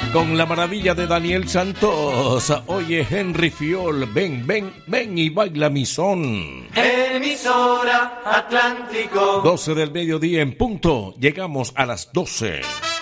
Con la maravilla de Daniel Santos. Oye, Henry Fiol, ven, ven, ven y baila mi son. Emisora Atlántico. 12 del mediodía en punto. Llegamos a las 12.